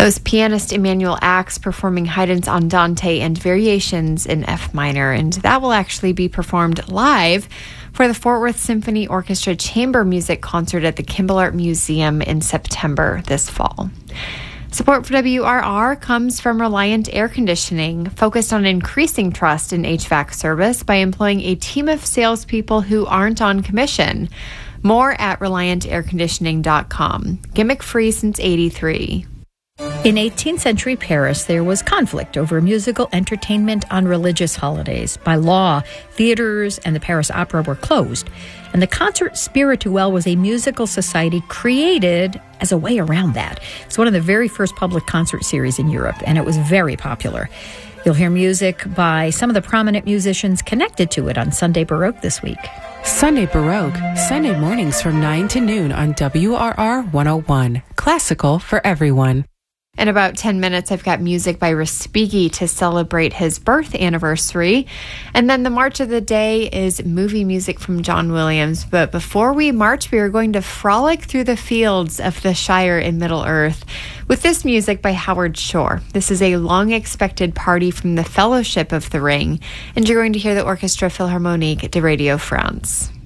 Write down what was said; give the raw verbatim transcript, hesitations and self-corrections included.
That was pianist Emanuel Axe performing Haydn's Andante and Variations in F minor, and that will actually be performed live for the Fort Worth Symphony Orchestra Chamber Music Concert at the Kimball Art Museum in September this fall. Support for W R R comes from Reliant Air Conditioning, focused on increasing trust in H V A C service by employing a team of salespeople who aren't on commission. More at reliant air conditioning dot com. Gimmick free since eighty-three. In eighteenth century Paris, there was conflict over musical entertainment on religious holidays. By law, theaters and the Paris Opera were closed, and the Concert Spirituel was a musical society created as a way around that. It's one of the very first public concert series in Europe, and it was very popular. You'll hear music by some of the prominent musicians connected to it on Sunday Baroque this week. Sunday Baroque, Sunday mornings from nine to noon on W R R one oh one. Classical for everyone. In about ten minutes, I've got music by Respighi to celebrate his birth anniversary. And then the March of the Day is movie music from John Williams. But before we march, we are going to frolic through the fields of the Shire in Middle-earth with this music by Howard Shore. This is a long-expected party from the Fellowship of the Ring, and you're going to hear the Orchestra Philharmonique de Radio France.